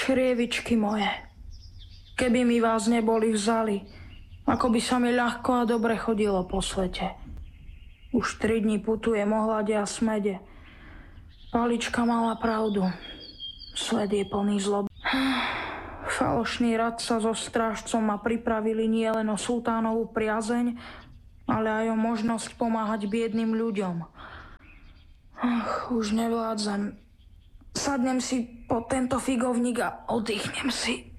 Črievičky moje, keby mi vás neboli vzali, ako by sa mi ľahko a dobre chodilo po svete. Už 3 dni putujem o hlade a smede. Palička mala pravdu. Svet je plný zloby. Falošný radca so strážcom ma pripravili nielen o sultánovú priazeň, ale aj o možnosť pomáhať biednym ľuďom. Ach, už nevládzem. Sadnem si pod tento figovník a oddychnem si.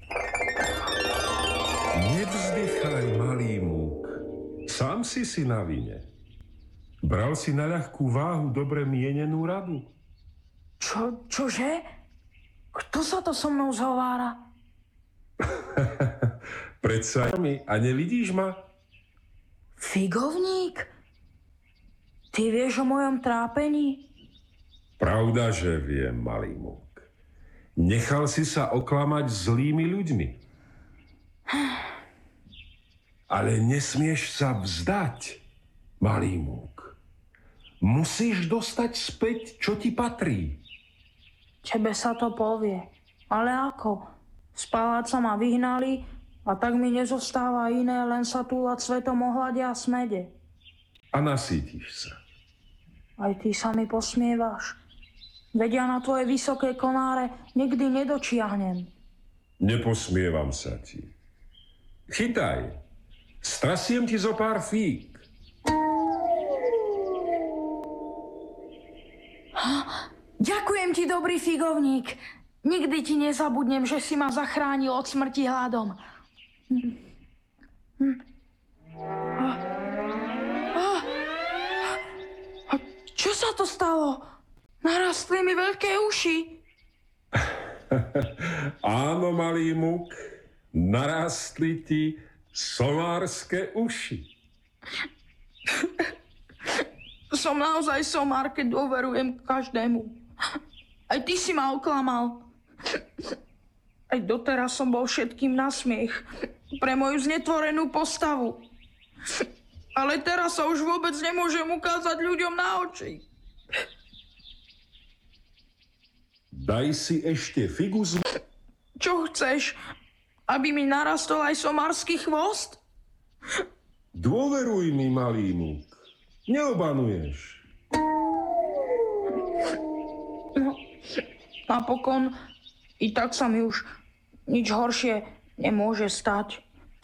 Nevzdychaj, malý múk. Sám si na vine. Bral si na ľahkú váhu dobre mienenú radu. Čože? Kto sa to so mnou zhovára? Predsa mi, a nevidíš ma? Figovník? Ty vieš o mojom trápení? Pravda, že viem, malý múk. Nechal si sa oklamať zlými ľuďmi. Ale nesmieš sa vzdať, malý múk. Musíš dostať späť, čo ti patrí. Tebe sa to povie. Ale ako? Z paláca ma vyhnali a tak mi nezostáva iné, len sa túlať svetom o hlade a smede. A nasítiš sa. Aj ty sa mi posmievaš. Veď ja na tvoje vysoké konáre nikdy nedočiahnem. Neposmievam sa ti. Chytaj. Strasiem ti zo pár fík. Ďakujem ti, dobrý figovník. Nikdy ti nezabudnem, že si ma zachránil od smrti hladom. Čo sa to stalo? Narastli mi veľké uši. Áno, malý múk, narastli ti somárske uši. Som naozaj somár, keď dôverujem každému. Aj ty si ma oklamal. Aj doteraz som bol všetkým na smiech. Pre moju znetvorenú postavu. Ale teraz sa už vôbec nemôžem ukázať ľuďom na oči. Daj si ešte figu z... Čo chceš? Aby mi narastol aj somársky chvost? Dôveruj mi, malý múk. Neobanuješ. No, napokon i tak sa mi už nič horšie nemôže stať.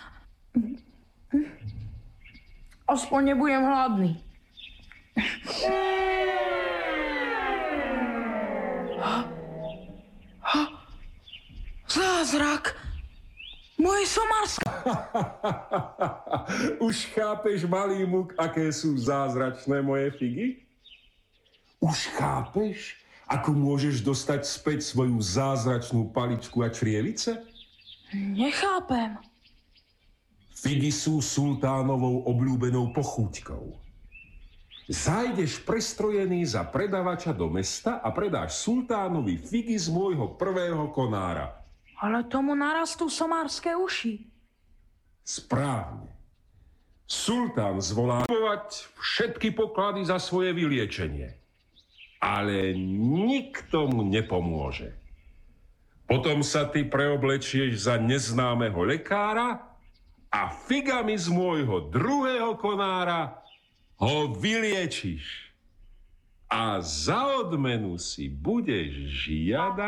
Aspoň nebudem hladný. Zázrak! Moje somárske... Už chápeš, malý múk, aké sú zázračné moje figy? Už chápeš, ako môžeš dostať späť svoju zázračnú paličku a črievice? Nechápem. Figy sú sultánovou obľúbenou pochúťkou. Zájdeš prestrojený za predavača do mesta a predáš sultánovi figy z môjho prvého konára. Ale tomu narastú somárske uši. Správne. Sultán zvolá všetky poklady za svoje vyliečenie. Ale nikto mu nepomôže. Potom sa ty preoblečieš za neznámeho lekára a figami z môjho druhého konára ho vyliečíš. A za odmenu si budeš žiadať